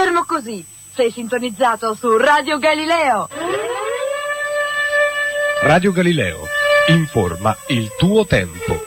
fermo così. Sei sintonizzato su Radio Galileo. Radio Galileo, informa il tuo tempo.